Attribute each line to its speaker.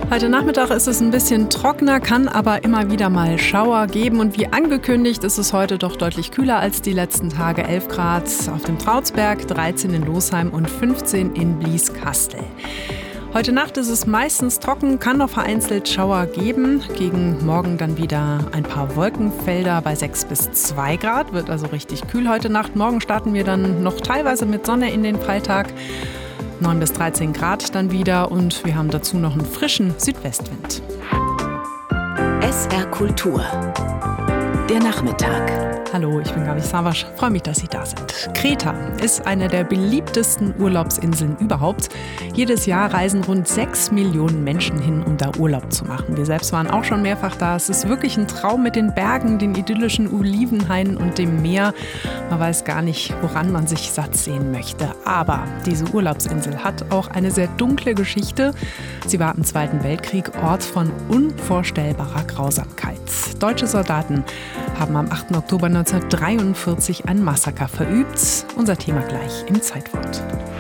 Speaker 1: Heute Nachmittag ist es ein bisschen trockener, kann aber immer wieder mal Schauer geben. Und wie angekündigt ist es heute doch deutlich kühler als die letzten Tage. 11 Grad auf dem Trautsberg, 13 in Losheim und 15 in Blieskastel. Heute Nacht ist es meistens trocken, kann noch vereinzelt Schauer geben. Gegen morgen dann wieder ein paar Wolkenfelder bei 6 bis 2 Grad. Wird also richtig kühl heute Nacht. Morgen starten wir dann noch teilweise mit Sonne in den Freitag. 9 bis 13 Grad dann wieder und wir haben dazu noch einen frischen Südwestwind.
Speaker 2: SR Kultur. Der Nachmittag.
Speaker 1: Hallo, ich bin Gabi Savasch. Freue mich, dass Sie da sind. Kreta ist eine der beliebtesten Urlaubsinseln überhaupt. Jedes Jahr reisen rund 6 Millionen Menschen hin, um da Urlaub zu machen. Wir selbst waren auch schon mehrfach da. Es ist wirklich ein Traum mit den Bergen, den idyllischen Olivenhainen und dem Meer. Man weiß gar nicht, woran man sich satt sehen möchte. Aber diese Urlaubsinsel hat auch eine sehr dunkle Geschichte. Sie war im Zweiten Weltkrieg Ort von unvorstellbarer Grausamkeit. Deutsche Soldaten haben am 8. Oktober 1943 ein Massaker verübt. Unser Thema gleich im Zeitwort.